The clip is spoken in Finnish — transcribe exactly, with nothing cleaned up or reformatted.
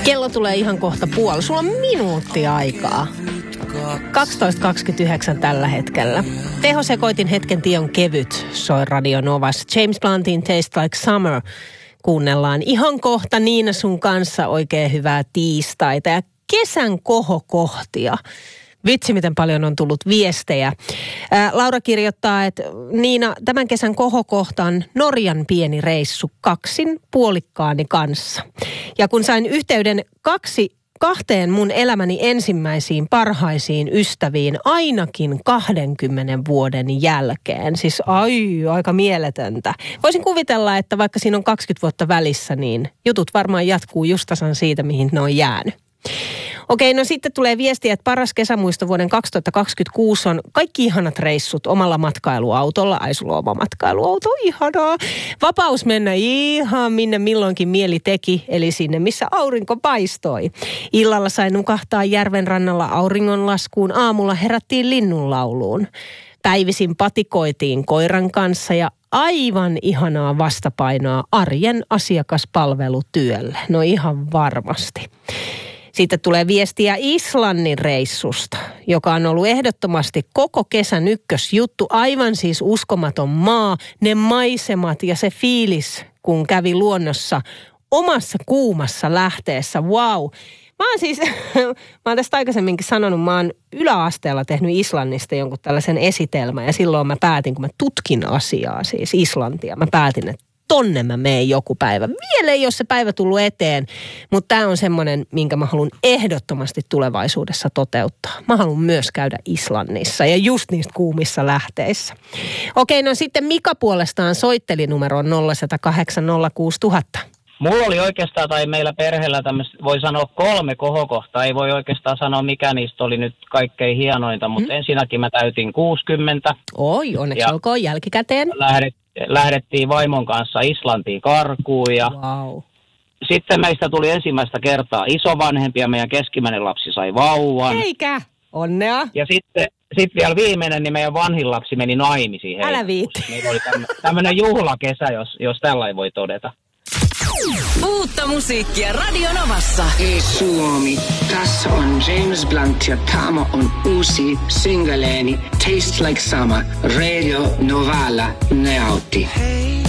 Kello tulee ihan kohta puoli. Sulla on minuutti aikaa. kaksitoista kaksikymmentäyhdeksän tällä hetkellä. Tehosekoitin hetken tie on kevyt, soi Radio Novassa. James Bluntin Taste Like Summer kuunnellaan ihan kohta Niina sun kanssa. Oikein hyvää tiistaita ja kesän kohokohtia. Vitsi, miten paljon on tullut viestejä. Ää, Laura kirjoittaa, että Niina, tämän kesän kohokohtaan Norjan pieni reissu kaksin puolikkaani kanssa. Ja kun sain yhteyden kaksi, kahteen mun elämäni ensimmäisiin parhaisiin ystäviin ainakin kahdenkymmenen vuoden jälkeen. Siis ai, aika mieletöntä. Voisin kuvitella, että vaikka siinä on kaksikymmentä vuotta välissä, niin jutut varmaan jatkuu just tasan siitä, mihin ne on jäänyt. Okei, no sitten tulee viestiä, että paras kesämuisto vuoden kaksituhattakaksikymmentäkuusi on kaikki ihanat reissut omalla matkailuautolla. Ai, sulla on oma matkailuauto, ihanaa. Vapaus mennä ihan minne milloinkin mieli teki, eli sinne missä aurinko paistoi. Illalla sain nukahtaa järven rannalla auringonlaskuun, aamulla herättiin linnunlauluun. Päivisin patikoitiin koiran kanssa ja aivan ihanaa vastapainoa arjen asiakaspalvelutyölle. No ihan varmasti. Sitten tulee viestiä Islannin reissusta, joka on ollut ehdottomasti koko kesän ykkösjuttu. Aivan siis uskomaton maa, ne maisemat ja se fiilis, kun kävi luonnossa omassa kuumassa lähteessä. Wow! Mä oon siis, mä oon tästä aikaisemminkin sanonut, mä oon yläasteella tehnyt Islannista jonkun tällaisen esitelmän. Ja silloin mä päätin, kun mä tutkin asiaa, siis Islantia, mä päätin, että tonne mä menen joku päivä. Vielä ei ole se päivä tullut eteen, mutta tämä on semmoinen, minkä mä haluan ehdottomasti tulevaisuudessa toteuttaa. Mä haluan myös käydä Islannissa ja just niistä kuumissa lähteissä. Okei, no sitten Mika puolestaan soitteli numeroon nolla yksi nolla kahdeksan nolla kuusi nolla nolla nolla. Mulla oli oikeastaan, tai meillä perheellä tämmöistä, voi sanoa kolme kohokohtaa. Ei voi oikeastaan sanoa, mikä niistä oli nyt kaikkein hienointa, mutta hmm. ensinnäkin mä täytin kuusikymmentä. Oi, onneksi olkoon jälkikäteen. Lähdet, lähdettiin vaimon kanssa Islantiin karkuun ja wow. Sitten meistä tuli ensimmäistä kertaa isovanhempi ja meidän keskimmäinen lapsi sai vauvan. Eikä, onnea. Ja sitten sit vielä viimeinen, niin meidän vanhin lapsi meni naimisiin. Älä viitti. Meillä oli tämmöinen juhlakesä, jos, jos tällainen voi todeta. Uutta musiikkia Radio Novassa. Hei Suomi, tässä on James Blunt ja tämä on uusi singleeni Taste Like Summer. Radio Novalla, ne autti.